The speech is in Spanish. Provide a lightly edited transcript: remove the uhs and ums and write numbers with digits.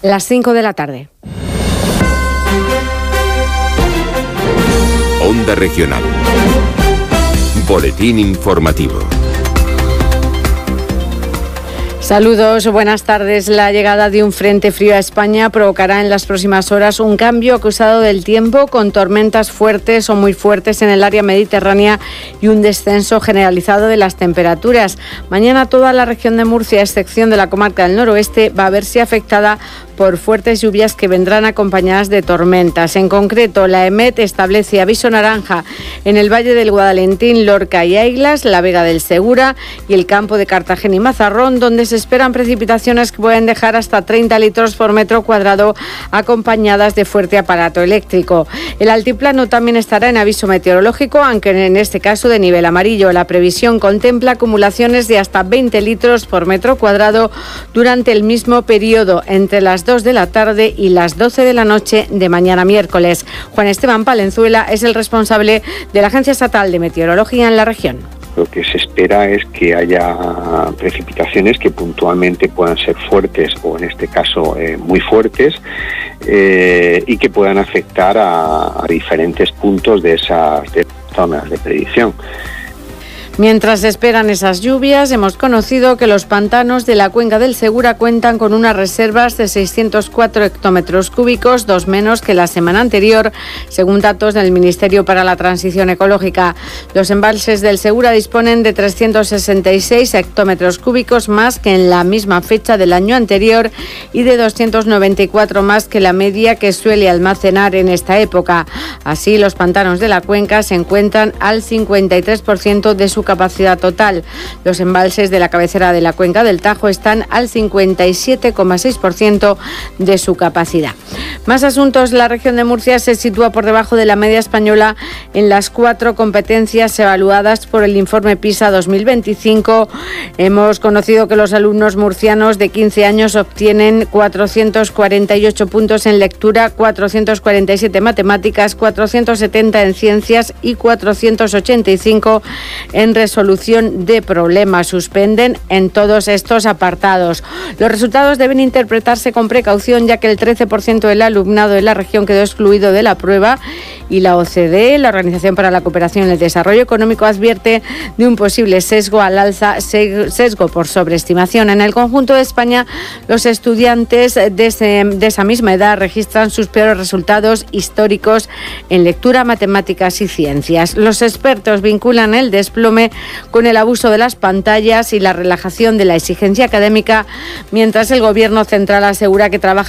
las 5 de la tarde. Onda Regional. Boletín informativo. Saludos, buenas tardes. La llegada de un frente frío a España provocará en las próximas horas un cambio acusado del tiempo, con tormentas fuertes o muy fuertes en el área mediterránea y un descenso generalizado de las temperaturas. Mañana toda la región de Murcia, a excepción de la comarca del noroeste, va a verse afectada por fuertes lluvias que vendrán acompañadas de tormentas. En concreto, la EMET establece aviso naranja en el Valle del Guadalentín, Lorca y Aiglas, la Vega del Segura y el campo de Cartagena y Mazarrón, donde se esperan precipitaciones que pueden dejar hasta 30 litros por metro cuadrado, acompañadas de fuerte aparato eléctrico. El altiplano también estará en aviso meteorológico, aunque en este caso de nivel amarillo. La previsión contempla acumulaciones de hasta 20 litros por metro cuadrado durante el mismo periodo, entre las 2 de la tarde y las 12 de la noche de mañana miércoles. Juan Esteban Palenzuela es el responsable de la Agencia Estatal de Meteorología en la región. Lo que se espera es que haya precipitaciones que puntualmente puedan ser fuertes o en este caso muy fuertes y que puedan afectar a diferentes puntos de esas zonas de predicción. Mientras esperan esas lluvias, hemos conocido que los pantanos de la cuenca del Segura cuentan con unas reservas de 604 hectómetros cúbicos, 2 menos que la semana anterior, según datos del Ministerio para la Transición Ecológica. Los embalses del Segura disponen de 366 hectómetros cúbicos más que en la misma fecha del año anterior y de 294 más que la media que suele almacenar en esta época. Así, los pantanos de la cuenca se encuentran al 53% de su capacidad total. Los embalses de la cabecera de la cuenca del Tajo están al 57,6% de su capacidad. Más asuntos. La región de Murcia se sitúa por debajo de la media española en las 4 competencias evaluadas por el informe PISA 2025. Hemos conocido que los alumnos murcianos de 15 años obtienen 448 puntos en lectura, 447 en matemáticas, 470 en ciencias y 485 en resolución de problemas. Suspenden en todos estos apartados. Los resultados deben interpretarse con precaución, ya que el 13% del alumnado de la región quedó excluido de la prueba y la OCDE, la Organización para la Cooperación y el Desarrollo Económico, advierte de un posible sesgo al alza, sesgo por sobreestimación. En el conjunto de España, los estudiantes de esa misma edad registran sus peores resultados históricos en lectura, matemáticas y ciencias. Los expertos vinculan el desplome con el abuso de las pantallas y la relajación de la exigencia académica, mientras el Gobierno central asegura que trabaja